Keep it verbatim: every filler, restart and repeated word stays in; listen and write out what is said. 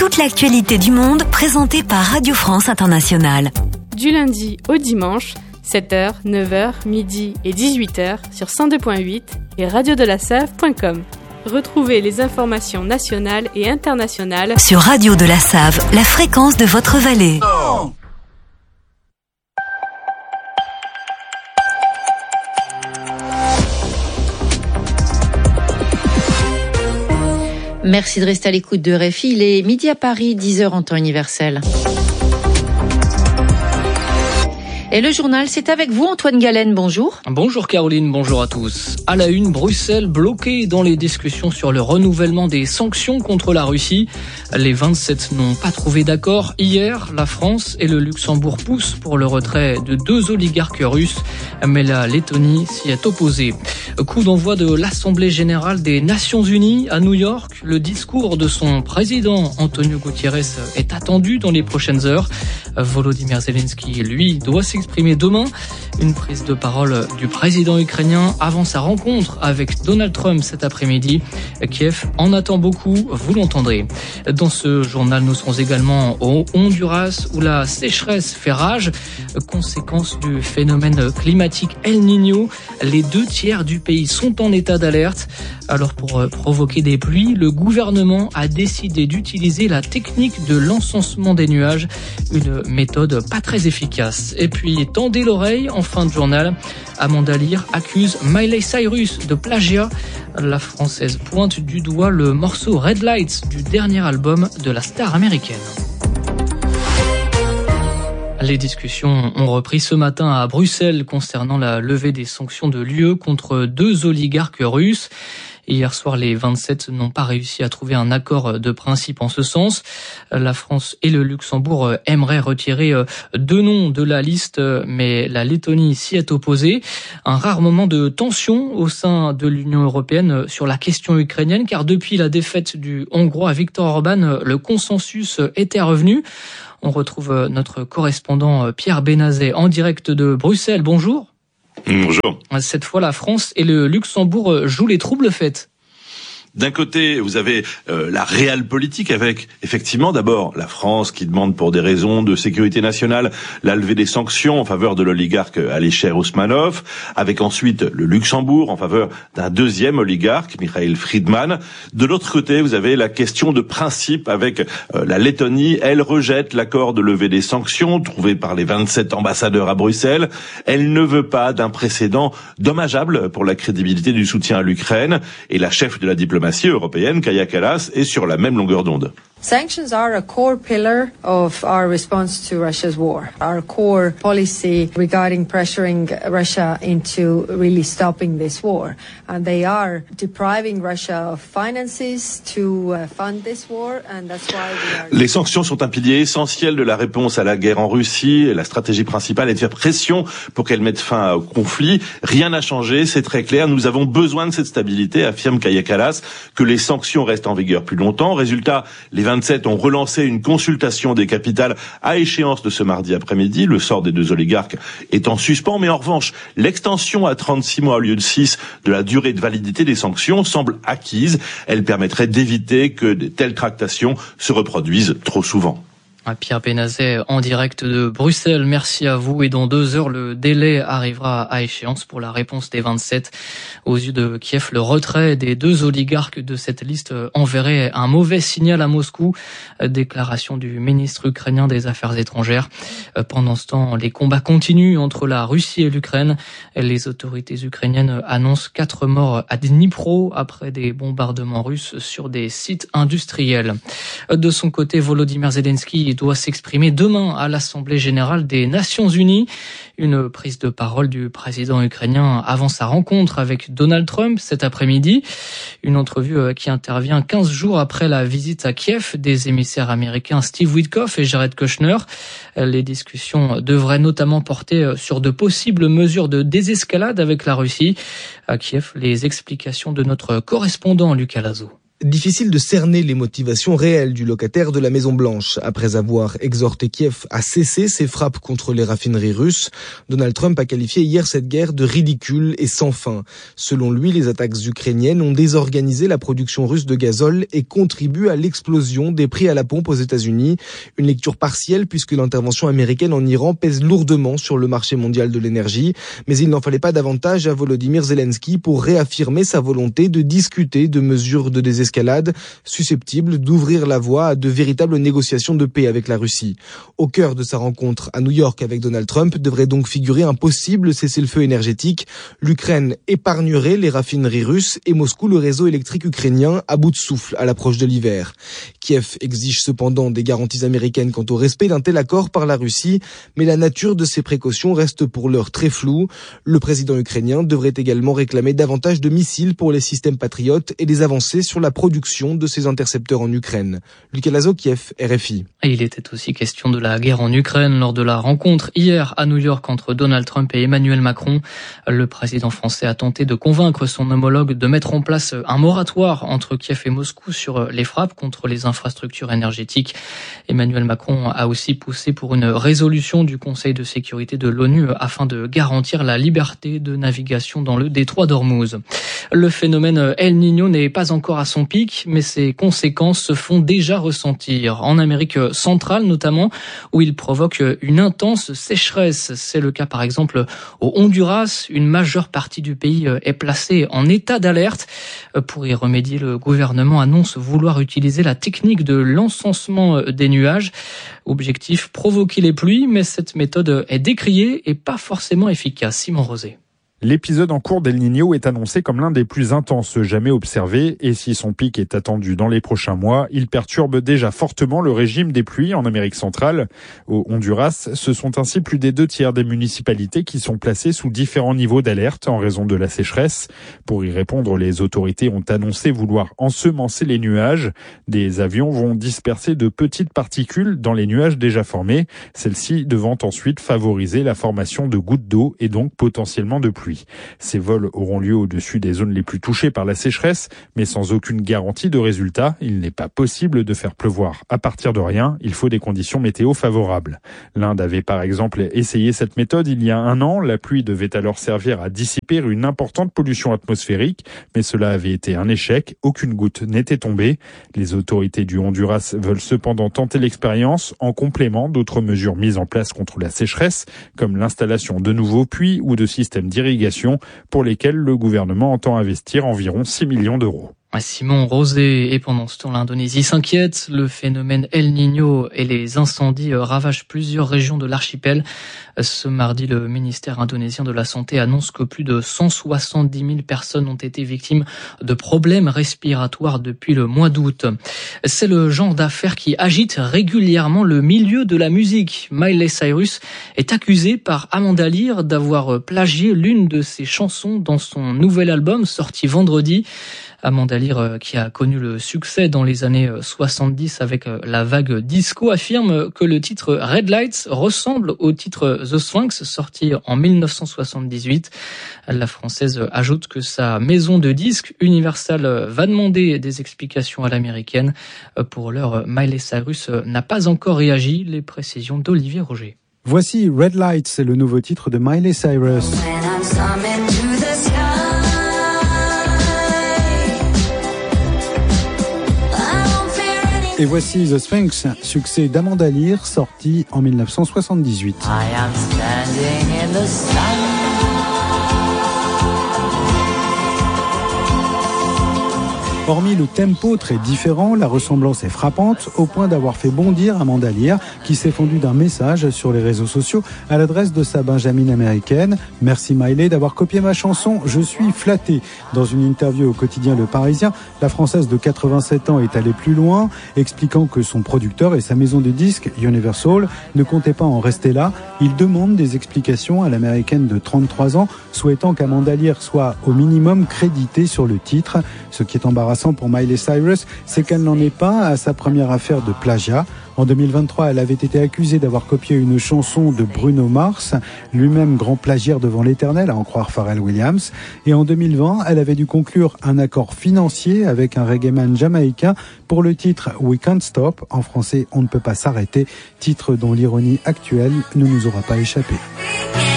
toute l'actualité du monde présentée par Radio France Internationale. Du lundi au dimanche, sept heures, neuf heures, midi et dix-huit heures sur cent deux virgule huit et radio de la save point com. Retrouvez les informations nationales et internationales sur Radio de la Save, la fréquence de votre vallée. Oh. Merci de rester à l'écoute de R F I. Il est midi à Paris, dix heures en temps universel. Et le journal, c'est avec vous, Antoine Galen. Bonjour. Bonjour Caroline, bonjour à tous. À la une, Bruxelles bloquée dans les discussions sur le renouvellement des sanctions contre la Russie. Les vingt-sept n'ont pas trouvé d'accord. Hier, la France et le Luxembourg poussent pour le retrait de deux oligarques russes, mais la Lettonie s'y est opposée. Coup d'envoi de l'Assemblée générale des Nations Unies à New York. Le discours de son président, Antonio Guterres, est attendu dans les prochaines heures. Volodymyr Zelensky, lui, doit s'exprimer demain. Une prise de parole du président ukrainien avant sa rencontre avec Donald Trump cet après-midi. Kiev en attend beaucoup, vous l'entendrez. Dans ce journal, nous serons également au Honduras où la sécheresse fait rage. Conséquence du phénomène climatique El Niño, les deux tiers du pays sont en état d'alerte. Alors pour provoquer des pluies, le gouvernement a décidé d'utiliser la technique de l'encensement des nuages, une méthode pas très efficace. Et puis tendez l'oreille en fin de journal, Amanda Lear accuse Miley Cyrus de plagiat. La française pointe du doigt le morceau Red Lights du dernier album de la star américaine. Les discussions ont repris ce matin à Bruxelles concernant la levée des sanctions de l'U E contre deux oligarques russes. Hier soir, les vingt-sept n'ont pas réussi à trouver un accord de principe en ce sens. La France et le Luxembourg aimeraient retirer deux noms de la liste, mais la Lettonie s'y est opposée. Un rare moment de tension au sein de l'Union européenne sur la question ukrainienne, car depuis la défaite du Hongrois Viktor Orban, le consensus était revenu. On retrouve notre correspondant Pierre Benazet en direct de Bruxelles. Bonjour. Bonjour. Cette fois, la France et le Luxembourg jouent les troubles faits. D'un côté, vous avez euh, la réelle politique avec, effectivement, d'abord la France qui demande pour des raisons de sécurité nationale la levée des sanctions en faveur de l'oligarque Alisher Ousmanov, avec ensuite le Luxembourg en faveur d'un deuxième oligarque, Mikhail Friedman. De l'autre côté, vous avez la question de principe avec euh, la Lettonie. Elle rejette l'accord de levée des sanctions trouvé par les vingt-sept ambassadeurs à Bruxelles. Elle ne veut pas d'un précédent dommageable pour la crédibilité du soutien à l'Ukraine. Et la chef de la diplomatie européenne, Kaja Kallas, est sur la même longueur d'onde. Sanctions are a core pillar of our response to Russia's war. Our core policy regarding pressuring Russia into really stopping this war. And they are depriving Russia of finances to uh, fund this war, and that's why we are... Les sanctions sont un pilier essentiel de la réponse à la guerre en Russie. La stratégie principale est de faire pression pour qu'elle mette fin au conflit. Rien n'a changé, c'est très clair. Nous avons besoin de cette stabilité, affirme Kaja Kallas, que les sanctions restent en vigueur plus longtemps. Résultat, les vingt-sept ont relancé une consultation des capitales à échéance de ce mardi après-midi. Le sort des deux oligarques est en suspens, mais en revanche, l'extension à trente-six mois au lieu de six de la durée de validité des sanctions semble acquise. Elle permettrait d'éviter que de telles tractations se reproduisent trop souvent. Pierre Benazet en direct de Bruxelles, merci à vous. Et dans deux heures, le délai arrivera à échéance pour la réponse des vingt-sept. Aux yeux de Kiev, le retrait des deux oligarques de cette liste enverrait un mauvais signal à Moscou. Déclaration du ministre ukrainien des Affaires étrangères. Pendant ce temps, les combats continuent entre la Russie et l'Ukraine. Les autorités ukrainiennes annoncent quatre morts à Dnipro après des bombardements russes sur des sites industriels. De son côté, Volodymyr Zelensky doit s'exprimer demain à l'Assemblée générale des Nations Unies. Une prise de parole du président ukrainien avant sa rencontre avec Donald Trump cet après-midi. Une entrevue qui intervient quinze jours après la visite à Kiev des émissaires américains Steve Witkoff et Jared Kushner. Les discussions devraient notamment porter sur de possibles mesures de désescalade avec la Russie. À Kiev, les explications de notre correspondant Lucas Lazo. Difficile de cerner les motivations réelles du locataire de la Maison-Blanche. Après avoir exhorté Kiev à cesser ses frappes contre les raffineries russes, Donald Trump a qualifié hier cette guerre de ridicule et sans fin. Selon lui, les attaques ukrainiennes ont désorganisé la production russe de gazole et contribuent à l'explosion des prix à la pompe aux États-Unis. Une lecture partielle puisque l'intervention américaine en Iran pèse lourdement sur le marché mondial de l'énergie. Mais il n'en fallait pas davantage à Volodymyr Zelensky pour réaffirmer sa volonté de discuter de mesures de désescalade susceptibles d'ouvrir la voie à de véritables négociations de paix avec la Russie. Au cœur de sa rencontre à New York avec Donald Trump devrait donc figurer un possible cessez-le-feu énergétique. L'Ukraine épargnerait les raffineries russes et Moscou le réseau électrique ukrainien à bout de souffle à l'approche de l'hiver. Kiev exige cependant des garanties américaines quant au respect d'un tel accord par la Russie, mais la nature de ces précautions reste pour l'heure très floue. Le président ukrainien devrait également réclamer davantage de missiles pour les systèmes patriotes et des avancées sur la production de ces intercepteurs en Ukraine. Lucas Lazo, Kiev, R F I. Et il était aussi question de la guerre en Ukraine lors de la rencontre hier à New York entre Donald Trump et Emmanuel Macron. Le président français a tenté de convaincre son homologue de mettre en place un moratoire entre Kiev et Moscou sur les frappes contre les infrastructures énergétiques. Emmanuel Macron a aussi poussé pour une résolution du Conseil de sécurité de l'ONU afin de garantir la liberté de navigation dans le détroit d'Ormuz. Le phénomène El Niño n'est pas encore à son pic, mais ses conséquences se font déjà ressentir. En Amérique centrale notamment, où il provoque une intense sécheresse. C'est le cas par exemple au Honduras. Une majeure partie du pays est placée en état d'alerte. Pour y remédier, le gouvernement annonce vouloir utiliser la technique de l'encensement des nuages. Objectif, provoquer les pluies, mais cette méthode est décriée et pas forcément efficace. Simon Rosé. L'épisode en cours d'El Niño est annoncé comme l'un des plus intenses jamais observés et si son pic est attendu dans les prochains mois, il perturbe déjà fortement le régime des pluies en Amérique centrale. Au Honduras, ce sont ainsi plus des deux tiers des municipalités qui sont placées sous différents niveaux d'alerte en raison de la sécheresse. Pour y répondre, les autorités ont annoncé vouloir ensemencer les nuages. Des avions vont disperser de petites particules dans les nuages déjà formés, celles-ci devant ensuite favoriser la formation de gouttes d'eau et donc potentiellement de pluie. Ces vols auront lieu au-dessus des zones les plus touchées par la sécheresse, mais sans aucune garantie de résultat. Il n'est pas possible de faire pleuvoir à partir de rien, il faut des conditions météo favorables. L'Inde avait par exemple essayé cette méthode il y a un an. La pluie devait alors servir à dissiper une importante pollution atmosphérique, mais cela avait été un échec, aucune goutte n'était tombée. Les autorités du Honduras veulent cependant tenter l'expérience en complément d'autres mesures mises en place contre la sécheresse, comme l'installation de nouveaux puits ou de systèmes d'irrigation pour lesquels le gouvernement entend investir environ six millions d'euros. Simon Rosé. Et pendant ce temps, l'Indonésie s'inquiète. Le phénomène El Niño et les incendies ravagent plusieurs régions de l'archipel. Ce mardi, le ministère indonésien de la Santé annonce que plus de cent soixante-dix mille personnes ont été victimes de problèmes respiratoires depuis le mois d'août. C'est le genre d'affaire qui agite régulièrement le milieu de la musique. Miley Cyrus est accusée par Amanda Lear d'avoir plagié l'une de ses chansons dans son nouvel album sorti vendredi. Amanda Lear, qui a connu le succès dans les années soixante-dix avec la vague disco, affirme que le titre Red Lights ressemble au titre The Sphinx sorti en mille neuf cent soixante-dix-huit. La Française ajoute que sa maison de disques Universal va demander des explications à l'américaine. Pour l'heure, Miley Cyrus n'a pas encore réagi. Les précisions d'Olivier Roger. Voici Red Lights, c'est le nouveau titre de Miley Cyrus. Et voici The Sphinx, succès d'Amanda Lear, sorti en mille neuf cent soixante-dix-huit. I am standing in the sun. Hormis le tempo très différent, la ressemblance est frappante au point d'avoir fait bondir Amanda Lear qui s'est fondue d'un message sur les réseaux sociaux à l'adresse de sa benjamine américaine. Merci Miley d'avoir copié ma chanson, je suis flattée. Dans une interview au quotidien Le Parisien, la Française de quatre-vingt-sept ans est allée plus loin, expliquant que son producteur et sa maison de disques Universal ne comptaient pas en rester là. Il demande des explications à l'américaine de trente-trois ans, souhaitant qu'Amanda Lear soit au minimum créditée sur le titre, ce qui est embarrassant intéressant pour Miley Cyrus, c'est qu'elle n'en est pas à sa première affaire de plagiat. En deux mille vingt-trois, elle avait été accusée d'avoir copié une chanson de Bruno Mars, lui-même grand plagiaire devant l'éternel, à en croire Pharrell Williams. Et en deux mille vingt, elle avait dû conclure un accord financier avec un reggaeman jamaïcain pour le titre We Can't Stop, en français On ne peut pas s'arrêter, titre dont l'ironie actuelle ne nous aura pas échappé.